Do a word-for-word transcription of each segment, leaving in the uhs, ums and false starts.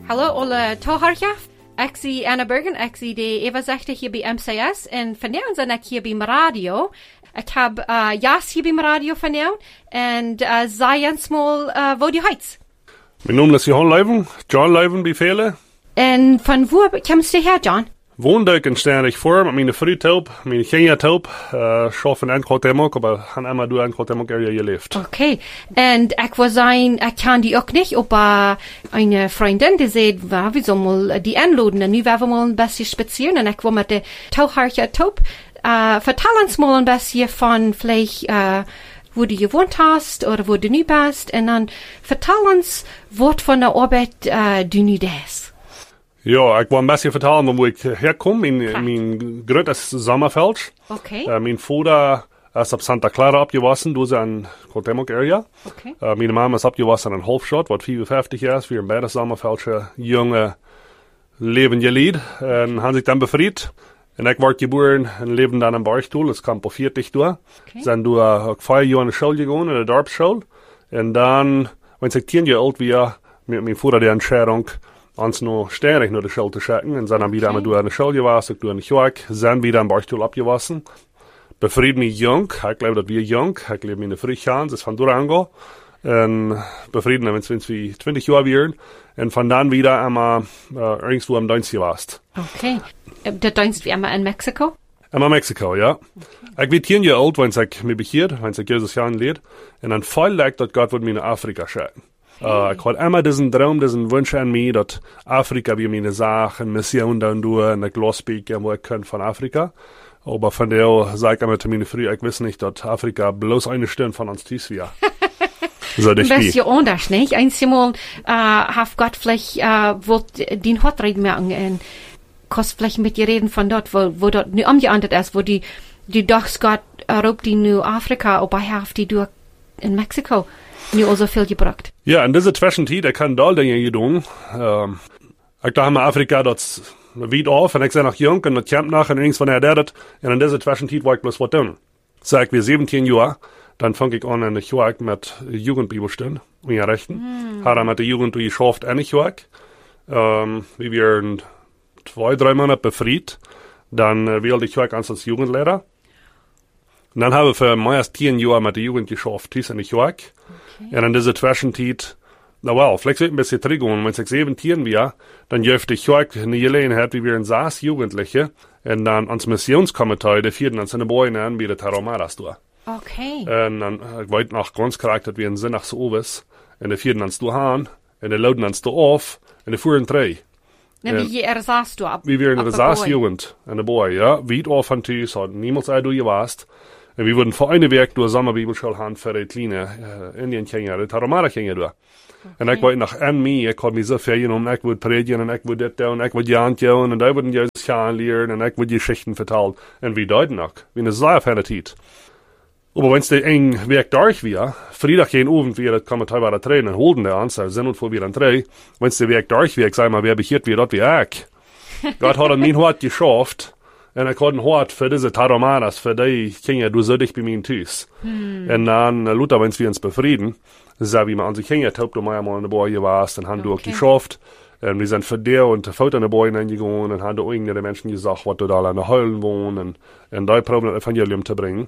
Hallo alle toehoorders. Ik zie Anna Bergen, ik zie de Eva Zegte hier bij M C S en vanavond ben ik hier bij mijn radio. Ik heb uh, Jas hier bij mijn radio vanavond en uh, zij en small uh, wo die huid. Mijn naam is Johan Leuven, John Leuven bij velen. En van waar komst je her, John? Woonduik en ständig voor met mijn vriendhelp, mijn kindjahulp, uh, schaffen en Kotemok, maar han immer du en Kotemok area geleefd. Oké, okay. En ik was een, ik kan die ook niet op uh, een vriendin die zei, well, we zullen mal die aanloden en nu werden we mal een beetje spazieren en ik wil met de touwhartje top. Uh, vertel ons mal een beetje van vielleicht, uh, wo du gewohnt hast oder wo du nu bist en dan vertel ons wat van de arbeid uh, du nu des. Ja, ik wil een beetje vertellen waar ik herkom. Mijn, mijn groot is Sommerfeld. Okay. Uh, mijn vader is op Santa Clara opgewassen, dus in Kotemok area. Okay. Uh, mijn mama is opgewassen in Holfschot, wat vijfenvijftig jaar is. We zijn beide Sommerfeldse jonge leven geleid. En hebben zich dan bevrijd. En ik word geboren en leven dan in Barchtoel, dat kwam op veertig door. Okay. Zijn toen uh, ook vijf jaar in de school gegaan, in de dorpsschool. En dan, wanneer ik tien jaar oud was, met mijn vader de Entscheidung, ons nog ständig naar de school te schicken. En zijn dan wieder okay. in de school gewassen, door in de Joak, zijn wieder in Barchtoel opgewassen. Bevrijd me jong, ik geloof dat we jong, ik leef in de Vrijgaan, dat is van Durango. En bevrieden hebben sinds we twintig jaar weer. En van dan wieder einmal uh, irgendwo am Dienst gewarst. Okay. Der Dienst wie immer in Mexiko? Immer Mexiko, ja. Okay. Ik weet tien jaar oud, wanneer ik me bekeerd, wanneer ik Jezus Jahren leed. En dan voll lijkt dat God wordt me naar Afrika schicken. Okay. Uh, ik had immer diesen Traum, diesen Wunsch an mich, dass Afrika wie meine Sache, eine Mission dann durch, und ich losspeaken, wo ich kann von Afrika. Aber von der sage ich immer zu meinen Früh, ich weiß nicht, dass Afrika bloß eine Stirn von uns tief wäre. So, ein bisschen anders, nicht? Einmal, äh, hat Gott vielleicht, äh, wollt den Hot reden merken, und kannst vielleicht mit dir reden von dort, wo, wo dort nu umgeändert ist, wo die, die doch Gott, erlaubt die nu Afrika, aber er hat die durch in Mexiko. Nu al so viel gebracht. Ja, in dieser Zwischenzeit, ich kann da Dinge getan. Ähm, ich dachte Afrika, das weit auf, und ich sei noch jung, und das kommt nach, und irgendwann er das, und in dieser Zwischenzeit wollte ich bloß was tun. Sag wir siebzehn Jahre, dann fange ich an in der Joak mit Jugendbibelstunden, in der Rechten. Mm. Habe mit der Jugend geschafft in der Joak. Ähm, wie wir in zwei, drei Monaten befreit, dann äh, wählte ich Joak als Jugendlehrer. Und dann habe ich für meist zehn Jahre mit der Jugend geschafft, dies in der Joak. Okay. Und in dieser Zwischenzeit, na well, vielleicht wird ein bisschen zurückgehen, wenn ich siebzehn war, dann dürfte ich Joak eine Gelegenheit, wie wir in saß Jugendliche, und dann ans Missionskomitee, der vierten an seine Beine an, wie der Taromaras durch. Okay. Und dann, ich weiß noch ganz korrekt, dass wir in Sinn nach so oben, und der vierten ans Duhan, und der Lauten ans auf, und der fuhren drei. Na, wie er saß du ab? Wie wir in der Saß-Jugend, in der Boy, ja, weit auf von Tüß, hat niemals ein du gewasst. Und wir wurden vor eine Werk durch Sommerbibelschule haben für die kleine äh, Indien-Kinder, die Taromara-Kinder durch. Okay. Und ich wollte nach an mir, ich konnte mich so viel genommen, ich wollte predigen, und ich wollte das, und ich wollte Jant tun, und ich wollte Jesus lernen, und ich wollte Geschichten vertellen. Und wie deuten noch, wie eine sehr feine Zeit. Aber wenn es der eng Werk durch war, Freitag gegen Abend wir, das kann man teilweise drehen, und holen der Anzahl, sind und vor wir dann drei, wenn es der Werk durch war, sag mal, wer behiert wie dort wie ich. Gott hat an mein Hort geschafft, und ich hatte ein Hort für diese Taromaras, für die Kinder, du sollst dich bei mir tüß. Hmm. Und dann, Luther, wenn wir uns befrieden, sag wie man an sich Kinder, taub du mal einmal in der Boy warst, dann haben okay. du auch geschafft. Und wir sind für der und der Vater in der Boy hineingegangen, und haben da irgendeine Menschen gesagt, was du da an der Heulen wohnen, und, und da probieren das Evangelium zu bringen.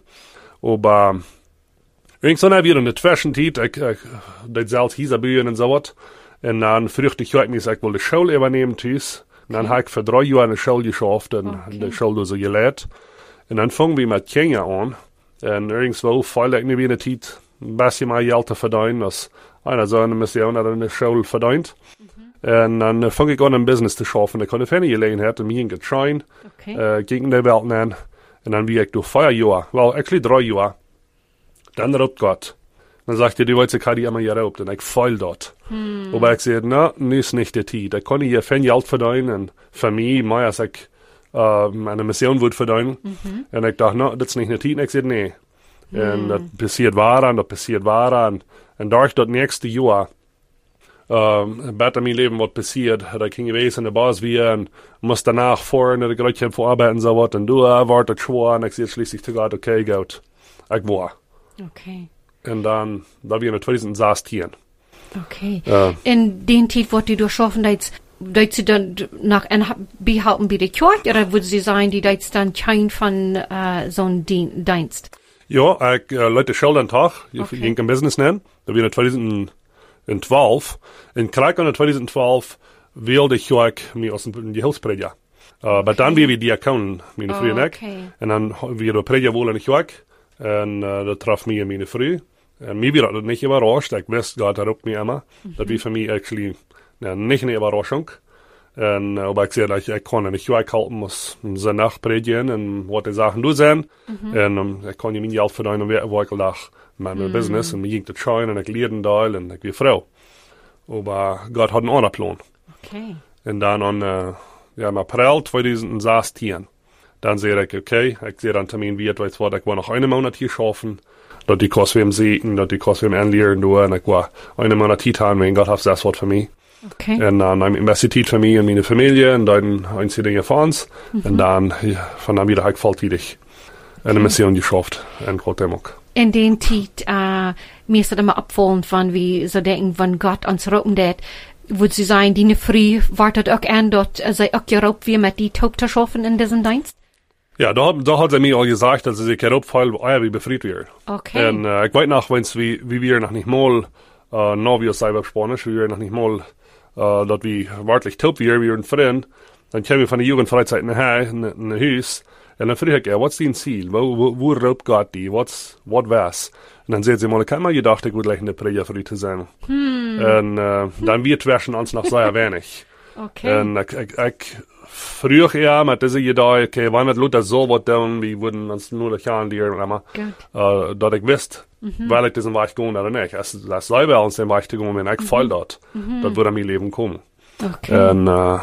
Aber irgendwann haben wir in der Zwischenzeit, ich, ich, das selbst hieß Bühnen und so was, und dann fürchte ich, ich mich, ich will die Schule übernehmen, tüß. Und dann habe ich für drei Jahre in der Schule geschafft, und okay. in der Schule so gelehrt. Und dann fangen wir mit Kinder an, und irgendwo feilt ich nicht wie in der Zeit, ein bisschen mehr Geld zu verdienen, als einer so eine Mission hat in der Schule verdient. Mhm. Und dann fange ich an, ein Business zu schaffen. Ich konnte keine Gelegenheit, und mich hingetragen, okay. äh, gegen die Welt nehmen. Und dann wie ich durch vier Jahre, well, actually drei Jahre, dann raubt Gott. Dann sagt er, die wollte sich immer hier raubt, und ich feil dort. Hm. Aber ich sage, na, nee, ist nicht der Zeit. Ich kann hier viel Geld verdienen, und für mich, mehr als ich äh, eine Mission würde verdienen. Mhm. Und ich dachte, na, das ist nicht der Zeit. Und ich sage, nee. Hm. Und das passiert war, und das passiert war, und, und durch das nächste Jahr, ähm, bei meinem Leben, was passiert, da ging gewesen in der Bas wieder, und muss danach fahren, und ich gerade vorarbeiten, so was, und du wartet schwer, und ich sehe schließlich zu Gott, okay, gut, ich war. Okay. Und dann, da wir in der zweiten saß hier. Okay. Uh, in den Zeit, wo du durchschaffen hast, Deed ze dan nog en behouden bij de kerk, of would ze zijn die deed dan kein van uh, zo'n dien, dienst? Ja, ik uh, leid de school aan dag. Je Okay. ging een business nennen. Dat was in twintig twaalf. En krijg in twintig twaalf wilde ik mij als een Jehovsprediger. Uh, maar dan weer we diakon, mijn Oh, vriend en ik. okay. En dan weer de prediger wohl in de kerk. En uh, dat traf mij en mijn vriend. En mij werd dat niet überrascht. Ik wist dat dat ook niet immer. Dat was voor mij actually ja, niet een überraschung. En uh, ik zei dat ik kon in de kerk halten moest zijn nacht predigen en wat die Sachen doen zijn. Mhm. En um, ik kon je mijn geld verdienen werken waar ik al dag met mijn business. En ik ging te schauen en ik leerde daar en ik weer vrouw. Maar Gott had een ander plan. Okay. En dan in uh, ja, in april twintig zestien. Dan zei ik, oké, okay, ik zei dan te mijn wirt, weet wat, ik wil nog een maand hier schaffen. Dat die kost weer zitten, dat die kost weer aanleren doen. En ik wil een maand hier aan, en Gott heeft das wat voor mij. Okay. En dan heb ik investiert voor mij en mijn familie en dan een paar dingen voor ons. Mhm. En dan, ja, van dan wieder heb ik volltijdig eine Mission geschafft in Groot-Demok. In den tijd, uh, mir ist das immer abfallen von wie so denken, wenn Gott uns ropen dat, würde sie sein, die früh wartet auch an, dass uh, sie auch gerobt wie mit die Taub zu schaffen in diesem Dienst? Ja, da, da hat sie mir auch gesagt, dass sie sich erop weil er wie befreit wird. Okay. En uh, ik weet nog, wens wie, wie wir noch nicht mal, uh, nou wie selber Spanisch, wie wir noch nicht mal, uh, dat wie wartlich taub wir, wir sind Freund, dann kommen wir von der Jugendfreizeit nachher in in ein Haus, en dan vraag ik, ja, wat is die Ziel? Wo, wo, wo roopt Gott die? Wat, wat was? En dan zei ze, maar ik had maar gedacht, ik would gleich in de Prediger für die te zijn. Hmm. En uh, dan wir zwischen uns noch sehr wenig. Okay. En ik, ik, ik vroeg ja, met deze idee, okay, wanneer het Luther zo wat doen, we würden uns nur de gaan leren, maar Goed. uh, dat ik wist, Mhm. wel ik diesen Weg gaan oder nicht. Es, das sei wel uns den Weg te gaan, en ik voel dat. Mhm. Dat würde mijn leven komen. Okay. En uh,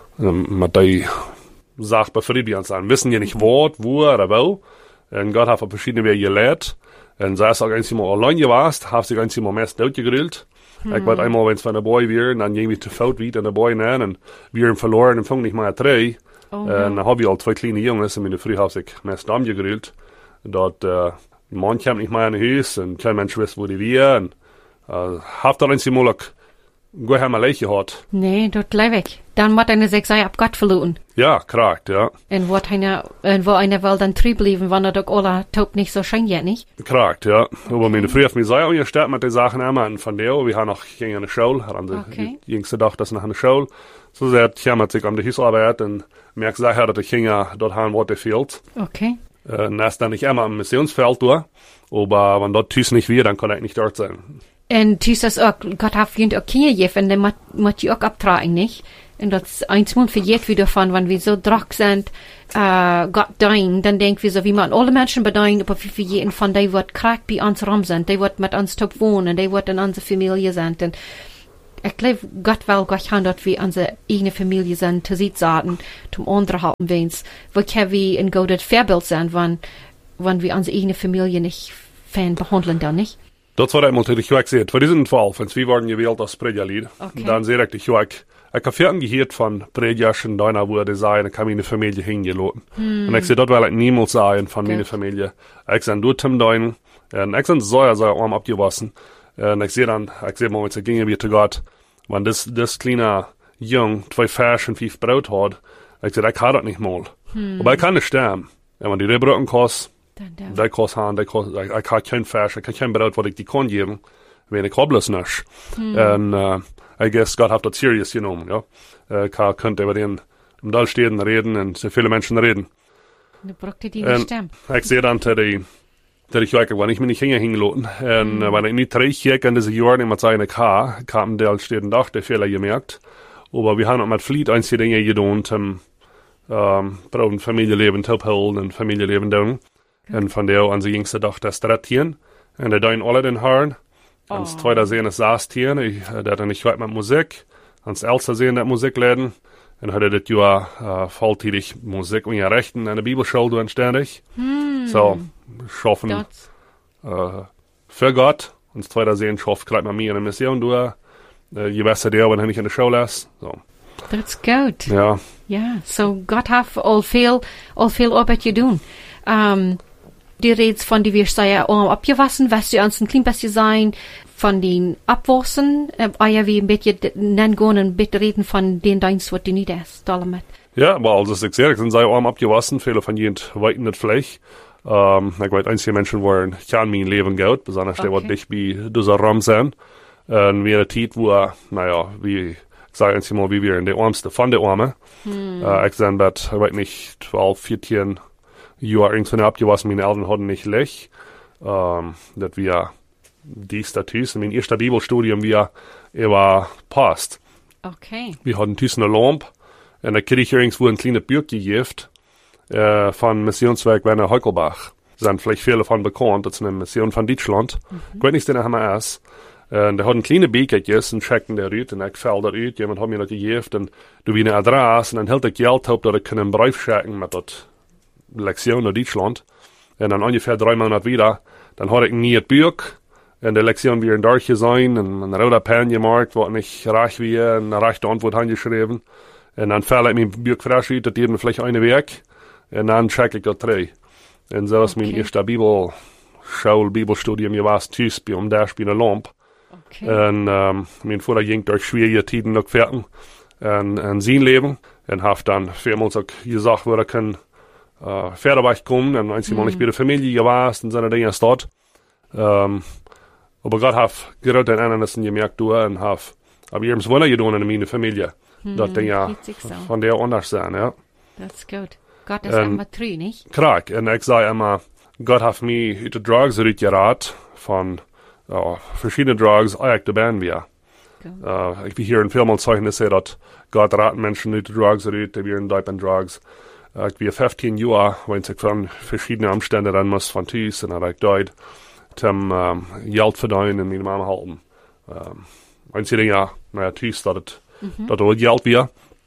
met die zaak befriedigen uns an. Wissen je nicht wat, wo oder wo. En Gott hat auf verschiedene Wege gelehrt. En zij is ook eens iemand allein geweest, heeft zich eens iemand meest uitgegrillt. Hmm. Ik weet eenmaal wens van de boy weer, en dan ging we te fout weer en de boy neer, en we hem verloren en vong niet meer drie. Oh, En no. dan heb je al twee kleine jongens, en mijn vriend heeft zich meest omgegrillt. Dat uh, de man kwam niet meer in huis, en geen mens wist waar die weer. En uh, heeft er eens iemand ook goed helemaal leeg gehad. Nee, dort leef ik. Dan moet eine zich zij op Gott verloren. Ja, kracht, ja. En wat eine, en wo eine wel dan trüb blijven, wanneer ook alle Taub nicht so schön jet, nicht? Kracht, ja. Aber meine Früh hat mich sehr angestellt mit den Sachen immer. Und von der, wir haben noch gegen eine Schule, haben die Okay. die jüngste Dag, das nach einer Schule. So sehr kümmert sich um die Hausarbeit und merkt sicher, dass die Kinder dort haben, was fehlt. Okay. Äh, und das ist dann nicht immer am Missionsfeld durch. Aber wenn dort Tüß nicht wird, dann kann ich nicht dort sein. En tussen is ook, God heeft je ook kinderen gegeven, en dan moet, moet je ook opdragen, niet? En dat is eensmaal vergeet we daarvan, wanneer we zo druk zijn, uh, God dein, dan denken we zo, wie moeten alle mensen bedeinen, aber wir vergeten von die wat krank bij ons rum zijn, die wat met ons top wohnen, die wat in onze familie zijn. En ik geloof, Gott wil Gott gaan dat we onze eigen familie zijn, te ziet zaten, zum onderhouden wens. Wo können wir ein gutes Vorbild sein, wenn, wenn wir unsere eigene Familie nicht fan behandeln, dann nicht? Dat was eenmaal tegen de Joek zei. twintig twaalf, en we worden gewählt als Predigerlied. Okay. Dan zei ik de Joek, ik heb veel gehoord van Predigers en daarna wo die zeiden, ik heb mijn familie hingelaten. Hmm. En ik zei, dat wil ik niemals zeggen van mijn Goed. familie. Ik zei, doe hem dein. En ik ben zeer, zeer arm abgewassen. En ik zei dan, ik zei, maar, ze gingen weer te God. Want dis, dis kleine jong, twee vers en vijf brood had. Ik zei, ik had dat niet mal. Hmm. Maar ik kan niet stemmen. En wanneer die brood kost, Dan, dan. die kost han, die kost, ik, ik had geen vers, ik had geen brood wat ik die kon geven. Wenn ik hobless nicht. Hmm. En uh, I guess God hat das serious genommen, ja. Uh, ik könnte über den im Dallsteden reden und so viele Menschen reden. Nu brukte die En niet stem. ik zei dan te die, dat ik kijken, wanneer ik me niet ging hingelaten. En Mm. uh, wanneer ik niet terugkijk in deze jaren, met zijn ik ha, ik heb in Dallsteden dag de Fehler gemerkt. Aber wir haben auch mit Fleet einige Dinge getan, zum ähm, brauchen Familienleben zu abholen und Familienleben down. Und von der an sie jüngste Dag das Stratien. Und der dein alle den Haaren. Oh. Und das zweite sehen das Saastien, ich, äh, der hat nicht gehört mit Musik. Und das älteste sehen das Musikläden. Und hatte das Jahr äh, volltätig Musik und ja Rechten in der Bibelschule und ständig. Hmm. So, schaffen Dat. äh, für Gott. Und das zweite sehen, schafft gleich mal mir eine Mission durch. Äh, je besser der, wenn er nicht in der Schule ist. So, That's good. ja. Ja, so Gott heeft al veel, al veel op het je doen. Um, Die redest von die wir sei um abgewaschen, was du ans ein klein bisschen sein von den Abwassen, äh, ja wie ein bisschen nennen gehen und bitte reden von den Dienst, was du nicht hast, damit. Ja, aber also ich sage, sind sei arm abgewaschen, viele von jent weiten nicht Fleisch. Ähm, ich weiß, einige Menschen wollen kann mein Leben Geld, besonders okay. Der wird nicht wie dieser Raum sein. Und wir eine Zeit, wo, naja, wie, ich sage jetzt mal, wie wir in der Armste von der Arme. Hm. Äh, ich sage, dass, ich weiß nicht, zwölf, vierzehn Jahre irgendwann abgewaschen, meine Eltern hatten nicht Lech. Ähm, dass wir die Status, mein erster Bibelstudium, wir, er war passt. Okay. Wir hatten tüßen eine Lampe. Und da kriege ich irgendwo ein kleines Buch gegeben, äh, von Missionswerk Werner Heukelbach. Sind vielleicht viele davon bekannt, das ist eine Mission von Deutschland. Mhm. Ich weiß nicht, den haben wir erst. Und der hat ein kleines Beker gegessen, checken der ut, und ich fällt der ut, jemand hat mir das gegeben, und du wie eine Adresse, und dann hält der Geld auf, dass ich einen Brief schicken mit der Lektion in Deutschland. Und dann ungefähr drei Monate wieder, dann hatte ich nie ein Buch, und die Lektion wieder in Deutsch sein, und ein roter Pen gemacht, was nicht reich wie, und eine rechte Antwort angeschrieben. Und dann fällt ich mein Buch frisch ut, das geht mir vielleicht eine Weg, und dann check ich das drei. Und so ist okay. Mein erster Bibelschule, Bibelstudium, ich war tüß, bei um der Spiel eine Lampe. Okay. Und ähm, mein Vater ging durch schwierige Zeiten noch fertig und, und sein Leben. Und hat dann vielmals auch gesagt, wo er kann äh, Pferdeweg kommen. Und einmal mm. nicht bei der Familie gewesen und seine Dinge dort. Ähm, aber Gott hat gerade den anderen gemerkt, du, und hat aber irgendwas Wunder getan in meiner Familie. Mm, das Dinge so. Von der anders sein, ja. Das ist gut. Gott ist immer treu, nicht? Krank. Und ich sage immer, Gott hat mich aus den Drugs rausgeraten von ja, verschiedene Drugs, eigentlich der Band wir. Uh, ich will hier in Filmen zeichnen, dass Gott raten Menschen aus den Drugs raus, die wir in Deutschland Drugs. Uh, ich will fünfzehn Jahre, wenn ich von verschiedenen Umständen ran muss, von Tief, und ich dort zum um, Geld verdienen und meine Mama halten. Um, einzige Dinge, naja, Tief, dass mhm. das Geld wir.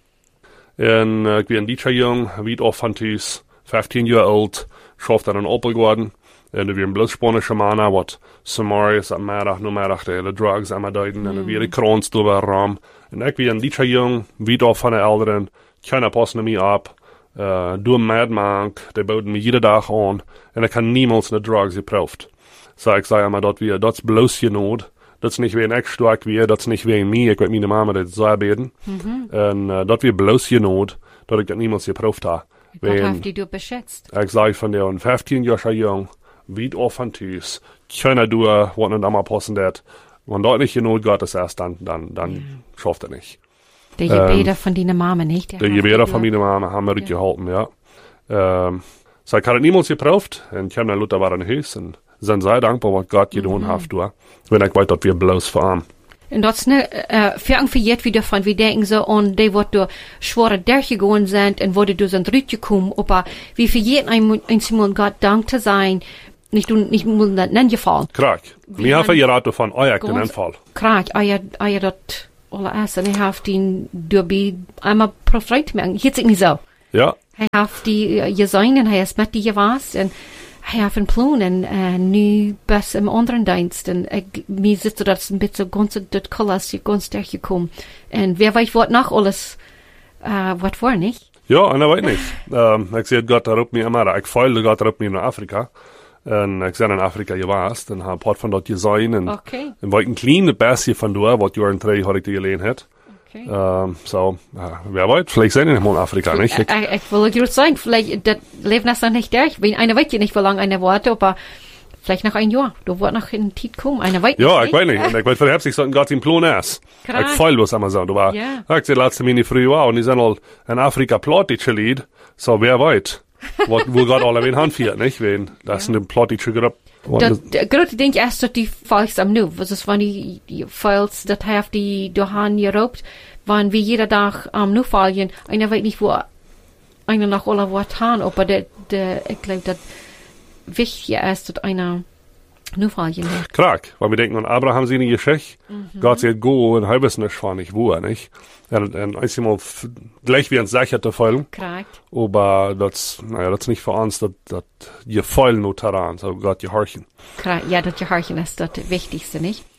Und uh, ich bin ein D J jung, wie auch von Tief, fünfzehn Jahre alt, schafft dann ein Opel geworden. En er weer een bloedspanische mannen, wat Samarias am middag, no middag, de, de drugs aan mijn duiden, en er weer de krons door de raam. En ik weer een beetje jong, wie toch van de ouderen, keiner passen mij op, uh, doe mij mank, die boden me jede dag aan, en ik heb niemals de drugs geproefd. So ik zei maar dat weer, dat is bloos je nood, dat is niet weer een extra ik weer, dat is niet weer mij, ik weet mijn mama dat zei beden, mm-hmm. en uh, dat weer bloos je nood, dat ik dat niemals geproefd heb. Wat heeft die du beschätzt? Ik zei van der fünfzehn Jahre jong, wie auch von Tüß, keiner du, was nicht einmal passen wird. Wenn dort nicht genug Gottes erst, dann, dann, dann ja. Schafft er nicht. Der Gebete ähm, von deiner Mama, nicht? Der, der Gebete von meiner Mama haben wir ja. gehalten, ja. Ähm, so ich habe niemals geprüft, und ich habe dann Luther war in Haus, und sind sehr dankbar, was Gott getan mhm. hat, du. Wenn ich weiß, dass wir bloß verarmen. Und das ist ne, äh, für irgendwie wieder von, wir denken so, und die, wo du schwere durchgegangen sind, und wo du sind zurückgekommen, aber wie für jeden einmal Gott Dank zu sein, nicht du nicht muss nicht nennen gefallen. Krank. Wir haben ja gerade von euch den Anfall. Krank. Euer euer dort alle erst und ich habe den Derby einmal befreit mir. Jetzt ist nicht so. Ja. Ich habe die gesehen und ich habe mit die was und ich habe einen Plan und äh, nu bis im anderen Dienst und ich, mir sitzt das ein bisschen ganz dort Kolas ganz durchgekommen und wer weiß was nach alles äh, was war nicht. Ja, einer weiß nicht. ähm, ich sehe Gott darauf mir immer. Ich folge Gott darauf mir nach Afrika. En ik ben in Afrika geweest en heb een paar van dat gezien. En okay. En wat een kleine beetje van door, wat jaar en drie had ik die geleend het. Okay. Um, so, uh, wer weet, vielleicht zijn we nog in Afrika, nicht? Ich, ich, ich will gerade sagen, vielleicht, das lebt noch nicht durch. Einer weiß ja nicht, wie lange eine Worte, aber vielleicht nach ein Jahr. Du wirst noch in die Zeit kommen. Einer weiß ja, nicht. Ich weiß nicht. Und ich weiß von Herbst, ich sollte Gott im Plan ist. Ich feil was einmal sagen. Du war, ja. Ich sehe letzte Mini früh war und die sind all in Afrika plottische Lied. So, wer weiß. Wo Gott alle wen Hand fährt, nicht? Wen, das sind die plottische Gruppe. Gerade denke ich erst, dass die Falls am Nu, was ist, wenn die, die Falls, das hat die Dohan geraubt, wenn wir jeder Tag am Nu fallen, einer weiß nicht, wo einer nach aller Wort haben, aber der, der, ich glaube, das wichtig ist, dass einer Nu fallen hat. Klar, weil wir denken an Abraham seine Geschichte, mhm. Gott sagt, go, ein halbes nicht fahren, nicht wo, nicht? Und, und einmal gleich wie ein sicherte Fall. Korrekt. Aber das, naja, das ist nicht für uns, dass, dass die Fall nur daran, so Gott gehorchen. Korrekt, ja, das gehorchen ist das Wichtigste, nicht?